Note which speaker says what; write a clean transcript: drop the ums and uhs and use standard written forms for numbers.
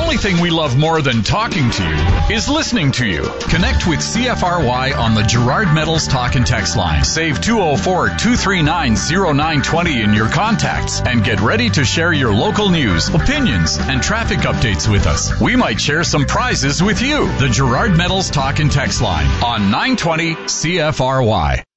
Speaker 1: only thing we love more than talking to you is listening to you. Connect with CFRY on the Gerard Metals Talk and Text line. Save 204-239-0920 in your contacts and get ready to share your local news, opinions, and traffic updates with us. We might share some prizes with you. The Gerard Metals Talk and Text line on 920 CFRY.